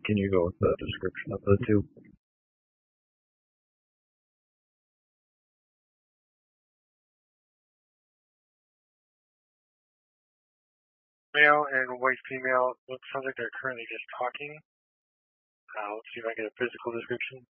can you go with the description of the two? Male and white female. Looks sounds like they're currently just talking. Let's see if I get a physical description.